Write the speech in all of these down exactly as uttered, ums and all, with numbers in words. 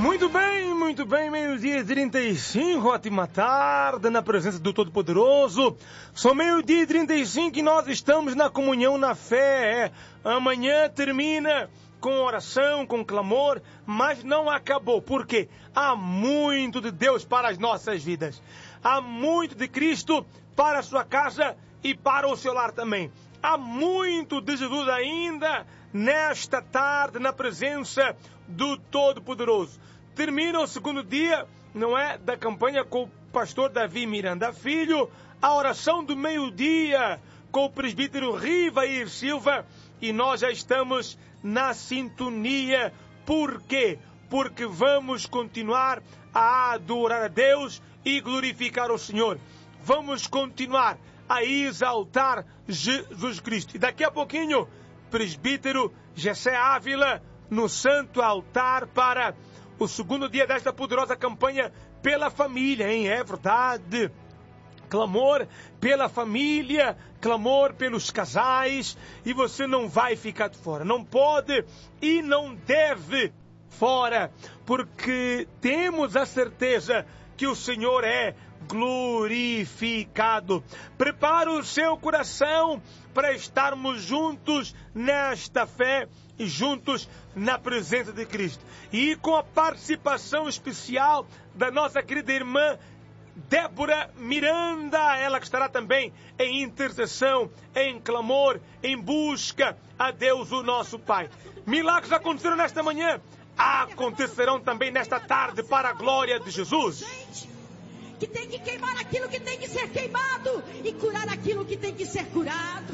Muito bem, muito bem, meio-dia e trinta e cinco, ótima tarde, na presença do Todo-Poderoso. São meio-dia e trinta e cinco e nós estamos na comunhão, na fé. Amanhã termina com oração, com clamor, mas não acabou, porque há muito de Deus para as nossas vidas. Há muito de Cristo para a sua casa e para o seu lar também. Há muito de Jesus ainda nesta tarde, na presença do Todo-Poderoso. Termina o segundo dia, não é, da campanha com o pastor Davi Miranda Filho, a oração do meio-dia com o presbítero Rivair Silva, e nós já estamos na sintonia. Por quê? Porque vamos continuar a adorar a Deus e glorificar o Senhor. Vamos continuar a exaltar Jesus Cristo. E daqui a pouquinho, presbítero Gessé Ávila no santo altar para o segundo dia desta poderosa campanha pela família, hein? É verdade. Clamor pela família, clamor pelos casais, e você não vai ficar de fora. Não pode e não deve fora, porque temos a certeza que o Senhor é glorificado. Prepara o seu coração para estarmos juntos nesta fé e juntos na presença de Cristo. E com a participação especial da nossa querida irmã Débora Miranda, ela que estará também em intercessão, em clamor, em busca a Deus, o nosso Pai. Milagres aconteceram nesta manhã, acontecerão também nesta tarde para a glória de Jesus. Que tem que queimar aquilo que tem que ser queimado e curar aquilo que tem que ser curado.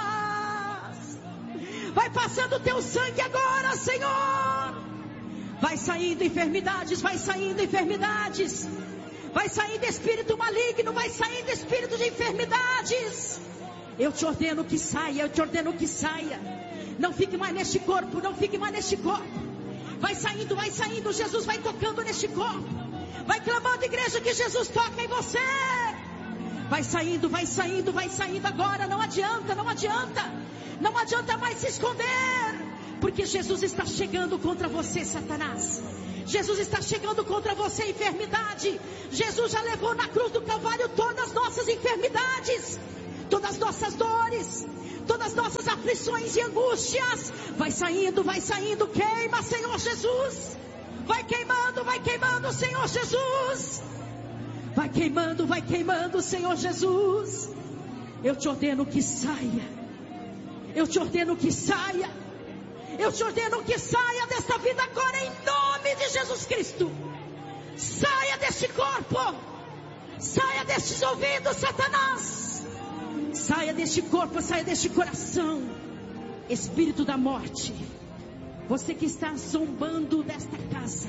Vai passando o teu sangue agora, Senhor. Vai saindo enfermidades, vai saindo enfermidades. Vai saindo espírito maligno, vai saindo espírito de enfermidades. Eu te ordeno que saia, eu te ordeno que saia. Não fique mais neste corpo, não fique mais neste corpo. Vai saindo, vai saindo, Jesus vai tocando neste corpo. Vai clamando, igreja, que Jesus toca em você. Vai saindo, vai saindo, vai saindo agora. Não adianta, não adianta. Não adianta mais se esconder. Porque Jesus está chegando contra você, Satanás. Jesus está chegando contra você, enfermidade. Jesus já levou na cruz do Calvário todas as nossas enfermidades, todas as nossas dores, todas as nossas aflições e angústias. Vai saindo, vai saindo. Queima, Senhor Jesus. Vai queimando, vai queimando, Senhor Jesus. Vai queimando, vai queimando, Senhor Jesus. Eu te ordeno que saia. Eu te ordeno que saia. Eu te ordeno que saia desta vida agora em nome de Jesus Cristo. Saia deste corpo. Saia destes ouvidos, Satanás. Saia deste corpo, saia deste coração. Espírito da morte. Você que está zombando desta casa.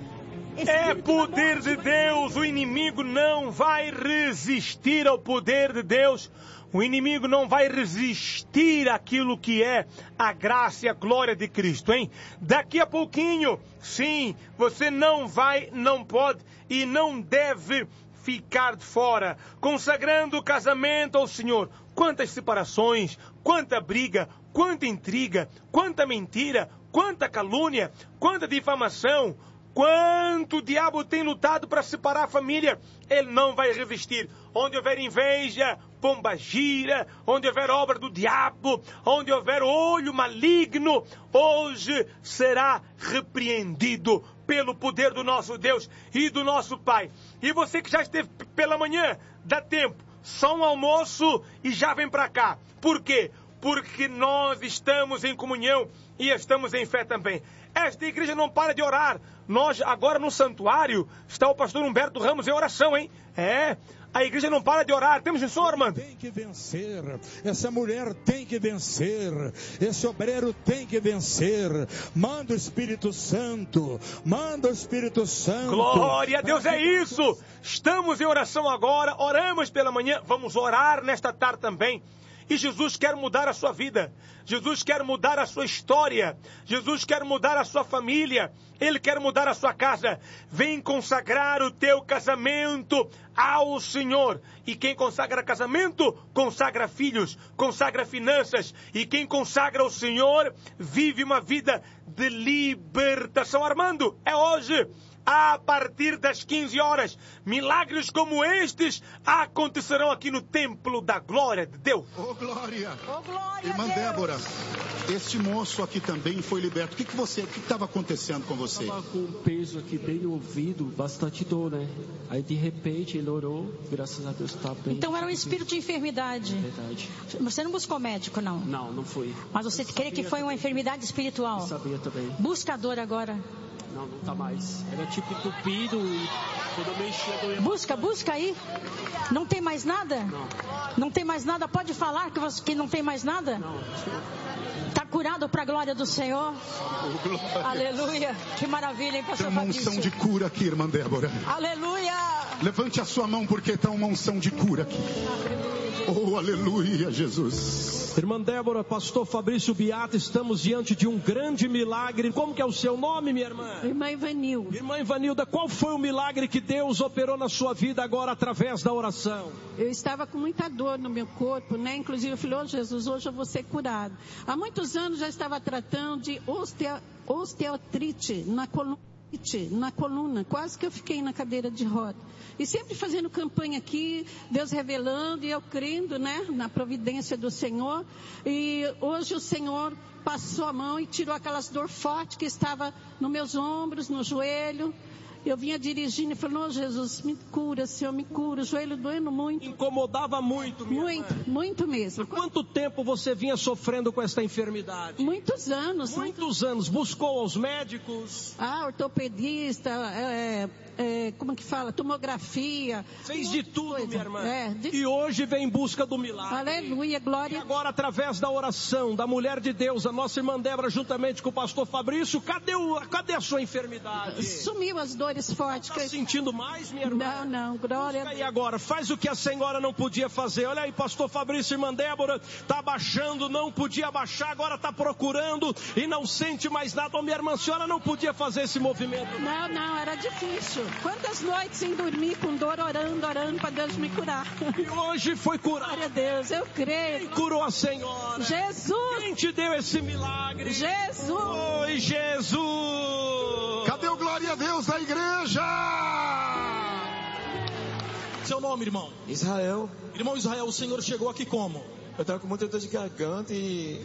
É poder de Deus. O inimigo não vai resistir ao poder de Deus. O inimigo não vai resistir àquilo que é a graça e a glória de Cristo, hein? Daqui a pouquinho, sim, você não vai, não pode e não deve ficar de fora, consagrando o casamento ao Senhor. Quantas separações, quanta briga, quanta intriga, quanta mentira, quanta calúnia, quanta difamação, quanto o diabo tem lutado para separar a família. Ele não vai resistir. Onde houver inveja, pombagira, onde houver obra do diabo, onde houver olho maligno, hoje será repreendido pelo poder do nosso Deus e do nosso Pai. E você que já esteve pela manhã, dá tempo, só um almoço e já vem para cá. Por quê? Porque nós estamos em comunhão e estamos em fé também. Esta igreja não para de orar. Nós, agora no santuário, está o pastor Humberto Ramos em oração, hein? É, a igreja não para de orar. Temos isso, Armando? Tem que vencer. Essa mulher tem que vencer. Esse obreiro tem que vencer. Manda o Espírito Santo. Manda o Espírito Santo. Glória a Deus, é isso. Estamos em oração agora. Oramos pela manhã. Vamos orar nesta tarde também. E Jesus quer mudar a sua vida. Jesus quer mudar a sua história. Jesus quer mudar a sua família. Ele quer mudar a sua casa. Vem consagrar o teu casamento ao Senhor. E quem consagra casamento, consagra filhos, consagra finanças. E quem consagra o Senhor, vive uma vida de libertação. Armando, é hoje. A partir das quinze horas, milagres como estes acontecerão aqui no Templo da Glória de Deus. Ô, Glória! Ô, glória Irmã a Deus. Débora, este moço aqui também foi liberto. O que, que você, o que estava acontecendo com você? Estava com um peso aqui bem no ouvido, bastante dor, né? Aí de repente ele orou, graças a Deus está bem. Então era um espírito de enfermidade. Verdade. Você não buscou médico, não? Não, não fui. Mas você crê que foi uma enfermidade espiritual? Eu sabia também. Busca a dor agora. Não, não tá mais. Era tipo entupido e quando eu mexia doía. Busca, busca aí. Não tem mais nada? Não. Não tem mais nada? Pode falar que, você, que não tem mais nada? Não. Está curado para a glória do Senhor? Oh, glória. Aleluia. Que maravilha, hein, pastor Tem uma Fabrício? unção de cura aqui, irmã Débora. Aleluia. Levante a sua mão porque está uma unção de cura aqui. Oh, aleluia, Jesus. Irmã Débora, pastor Fabrício Beata, estamos diante de um grande milagre. Como que é o seu nome, minha irmã? Irmã Ivanilda. Irmã Ivanilda, qual foi o milagre que Deus operou na sua vida agora através da oração? Eu estava com muita dor no meu corpo, né? Inclusive eu falei, ô Jesus, hoje eu vou ser curado. Há muitos anos já estava tratando de osteo, osteoartrite na coluna. Na coluna, quase que eu fiquei na cadeira de roda. E sempre fazendo campanha aqui, Deus revelando e eu crendo, né, na providência do Senhor. E hoje o Senhor passou a mão e tirou aquelas dor forte que estava nos meus ombros, no joelho. Eu vinha dirigindo e falei, não, Jesus, me cura, Senhor, me cura. O joelho doendo muito. Incomodava muito, minha Muito, irmã. muito mesmo. Quanto tempo você vinha sofrendo com esta enfermidade? Muitos anos. Muitos anos. Buscou aos médicos? Ah, ortopedista, é, é, como que fala? Tomografia. Fez de tudo, coisa. minha irmã. É, de... E hoje vem em busca do milagre. Aleluia, E glória. agora, através da oração da mulher de Deus, a nossa irmã Débora, juntamente com o pastor Fabrício, cadê, o, cadê a sua enfermidade? Sumiu as dores fortes. Está Que... sentindo mais, minha irmã? Não, não, glória. E agora, faz o que a senhora não podia fazer. Olha aí, pastor Fabrício e irmã Débora, está abaixando, não podia abaixar, agora está procurando e não sente mais nada. Ô, minha irmã, a senhora não podia fazer esse movimento. Não, não, era difícil. Quantas noites sem dormir, com dor, orando, orando para Deus me curar. E hoje foi curado. Glória a Deus, eu creio. Quem curou a senhora? Jesus. Quem te deu esse milagre? Jesus. Oi, Jesus. Cadê o glória a Deus da igreja? Seu nome, irmão? Israel. Irmão Israel, o Senhor chegou aqui como? Eu estava com muita dor de garganta e